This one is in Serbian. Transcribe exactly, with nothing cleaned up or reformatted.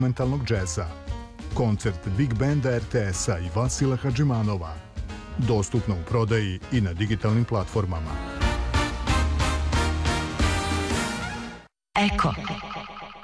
mentalnog džeza. Koncert Big Banda er te es-a i Vasila Hadžimanova. Dostupno u prodaji i na digitalnim platformama. Eko.